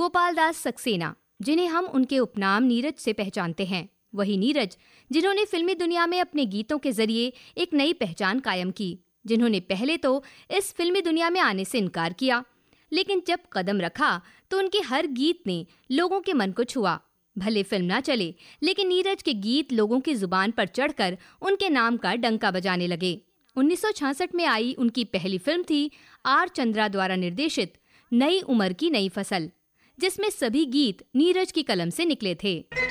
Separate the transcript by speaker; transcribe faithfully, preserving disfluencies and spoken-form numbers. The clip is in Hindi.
Speaker 1: गोपाल दास सक्सेना, जिन्हें हम उनके उपनाम नीरज से पहचानते हैं, वही नीरज जिन्होंने फिल्मी दुनिया में अपने गीतों के जरिए एक नई पहचान कायम की, जिन्होंने पहले तो इस फिल्मी दुनिया में आने से इनकार किया, लेकिन जब कदम रखा तो उनके हर गीत ने लोगों के मन को छुआ। भले फिल्म ना चले, लेकिन नीरज के गीत लोगों की जुबान पर चढ़कर उनके नाम का डंका बजाने लगे। उन्नीस सौ छियासठ में आई उनकी पहली फिल्म थी आर चंद्रा द्वारा निर्देशित नई उम्र की नई फसल, जिसमें सभी गीत नीरज की कलम से निकले थे।